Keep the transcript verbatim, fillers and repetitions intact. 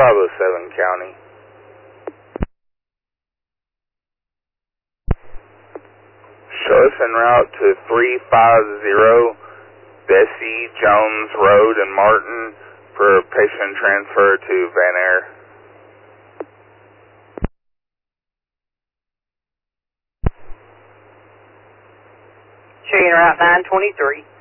five oh seven County. Show us en route to three five zero Bessie Jones Road in Martin for patient transfer to Van Air. Show you en route nine twenty-three.